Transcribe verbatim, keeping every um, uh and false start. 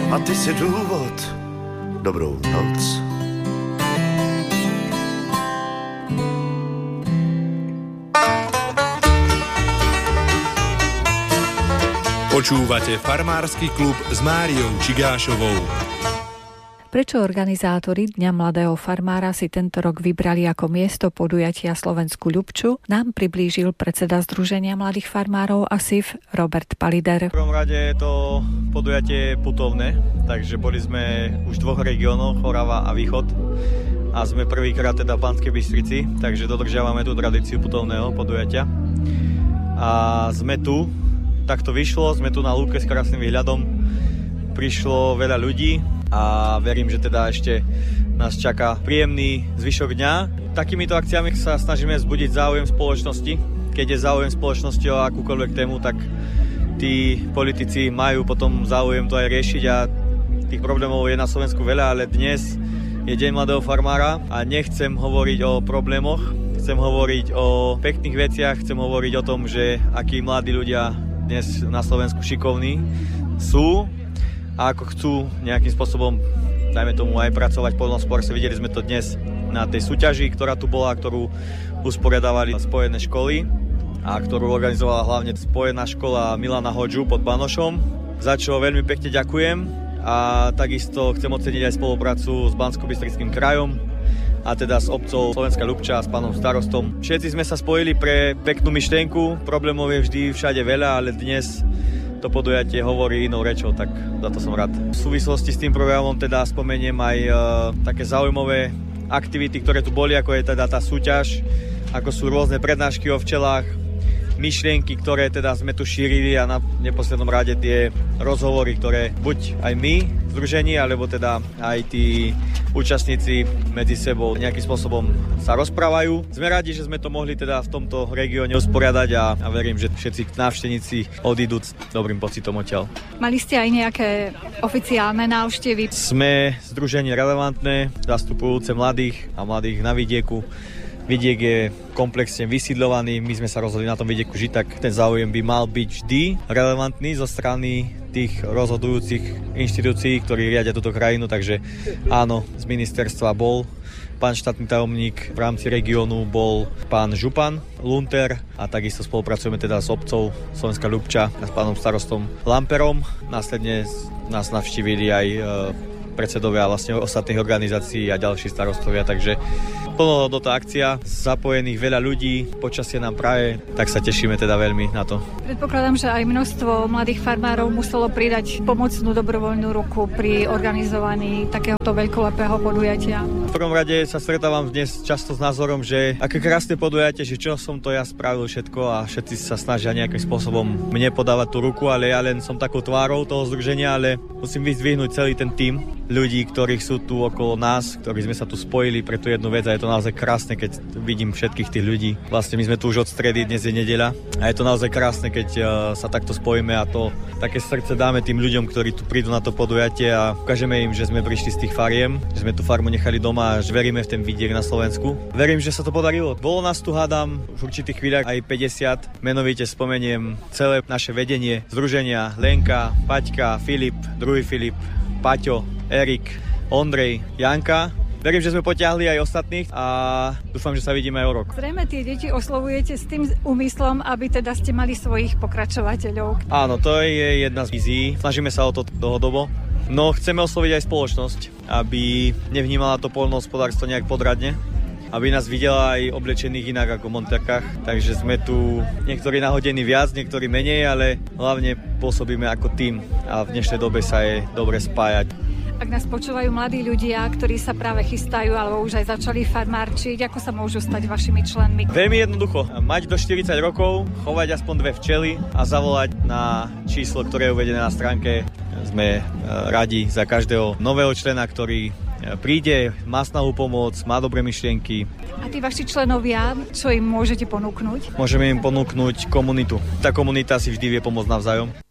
a ty si důvod. Dobrou noc. Počúvate Farmársky klub s Máriou Čigášovou. Prečo organizátori Dňa mladého farmára si tento rok vybrali ako miesto podujatia Slovenskú Ľupču, nám priblížil predseda Združenia mladých farmárov á es í ef Robert Palider. V prvom rade je to podujatie putovné, takže boli sme už v dvoch regiónoch, Orava a Východ. A sme prvýkrát teda v Banskej Bystrici, takže dodržiavame tú tradíciu putovného podujatia. A sme tu. Tak to vyšlo, sme tu na lúke s krásnym výhľadom, prišlo veľa ľudí a verím, že teda ešte nás čaká príjemný zvyšok dňa. Takýmito akciami sa snažíme vzbudiť záujem spoločnosti. Keď je záujem spoločnosti o akúkoľvek tému, tak tí politici majú potom záujem to aj riešiť a tých problémov je na Slovensku veľa, ale dnes je Deň mladého farmára a nechcem hovoriť o problémoch, chcem hovoriť o pekných veciach, chcem hovoriť o tom, že akí mladí ľudia dnes na Slovensku šikovní sú a ako chcú nejakým spôsobom, dajme tomu, aj pracovať v poľnohospodárstve. Videli sme to dnes na tej súťaži, ktorá tu bola, ktorú usporiadavali Spojené školy a ktorú organizovala hlavne Spojená škola Milana Hodžu pod Banošom, za čo veľmi pekne ďakujem a takisto chcem oceniť aj spoluprácu s Banskobystrickým krajom a teda s obcov Slovenská Ľupča a s pánom starostom. Všetci sme sa spojili pre peknú myšlienku, problémov je vždy všade veľa, ale dnes to podujatie hovorí inou rečou, tak za to som rád. V súvislosti s tým programom teda spomeniem aj e, také zaujímavé aktivity, ktoré tu boli, ako je teda tá súťaž, ako sú rôzne prednášky o včelách, myšlienky, ktoré teda sme tu šírili a na neposlednom rade tie rozhovory, ktoré buď aj my v združení, alebo teda aj tí účastníci medzi sebou nejakým spôsobom sa rozprávajú. Sme radi, že sme to mohli teda v tomto regióne usporiadať a, a verím, že všetci návštevníci odídu s dobrým pocitom odtiaľ. Mali ste aj nejaké oficiálne návštevy? Sme združenie relevantné, zastupujúce mladých a mladých na vidieku. Vidiek je komplexne vysídľovaný, my sme sa rozhodli na tom vidieku žiť, tak ten záujem by mal byť vždy relevantný zo strany tých rozhodujúcich inštitúcií, ktorí riadia túto krajinu, takže áno, z ministerstva bol pán štátny tajomník, v rámci regiónu bol pán župan Lunter a takisto spolupracujeme teda s obcov Slovenská Ľupča a s pánom starostom Lamperom. Následne nás navštívili aj predsedovia vlastne ostatných organizácií a ďalší starostovia, takže plnohodnotná akcia, zapojených veľa ľudí, počasie nám praje, tak sa tešíme teda veľmi na to. Predpokladám, že aj množstvo mladých farmárov muselo pridať pomocnú dobrovoľnú ruku pri organizovaní takéhoto veľkolepého podujatia. V prvom rade sa stretávam dnes často s názorom, že aké krásne podujatie, že čo som to ja spravil všetko a všetci sa snažia nejakým spôsobom mne podávať tú ruku, ale ja len som takou tvárou toho združenia, ale musím vyzdvihnúť celý ten tím ľudí, ktorých sú tu okolo nás, ktorí sme sa tu spojili pre tú jednu vec a je to naozaj krásne, keď vidím všetkých tých ľudí. Vlastne my sme tu už od stredy, dnes je nedeľa a je to naozaj krásne, keď sa takto spojíme a to také srdce dáme tým ľuďom, ktorí tu prídu na to podujatie a ukážeme im, že sme prišli z tých fariem, že sme tú farmu nechali doma a že veríme v ten vidiek na Slovensku. Verím, že sa to podarilo. Bolo nás tu, hádam, v určitých chvíľach aj päťdesiat. Menovite spomeniem celé naše vedenie združenia Lenka, Paťka, Filip, druhý Filip, Paťo, Erik, Ondrej, Janka. Verím, že sme potiahli aj ostatných a dúfam, že sa vidíme aj o rok. Zrejme tie deti oslovujete s tým úmyslom, aby teda ste mali svojich pokračovateľov. Áno, to je jedna z vízií. Snažíme sa o to dlhodobo. No, chceme osloviť aj spoločnosť, aby nevnímala to poľnohospodárstvo nejak podradne, aby nás videla aj oblečených inak ako v monterkách. Takže sme tu niektorí nahodení viac, niektorí menej, ale hlavne pôsobíme ako tím a v dnešnej dobe sa je dobre spájať. Ak nás počúvajú mladí ľudia, ktorí sa práve chystajú alebo už aj začali farmárčiť, ako sa môžu stať vašimi členmi? Veľmi jednoducho. Mať do štyridsať rokov, chovať aspoň dve včely a zavolať na číslo, ktoré je uvedené na stránke. Sme radi za každého nového člena, ktorý príde, má snahu pomôcť, má dobré myšlienky. A tí vaši členovia, čo im môžete ponúknuť? Môžeme im ponúknuť komunitu. Tá komunita si vždy vie pomôcť navzájom.